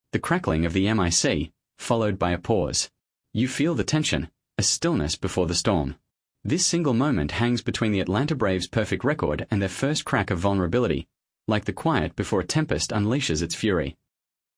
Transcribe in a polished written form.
The crackling of the MIC, followed by a pause. You feel the tension, a stillness before the storm. This single moment hangs between the Atlanta Braves' perfect record and their first crack of vulnerability, like the quiet before a tempest unleashes its fury.